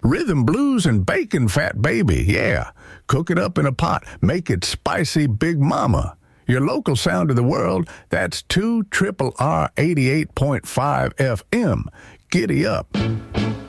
Rhythm, blues, and bacon, fat baby, yeah. Cook it up in a pot. Make it spicy, Big Mama. Your local sound of the world, that's 2 R R 88.5 FM. Giddy up.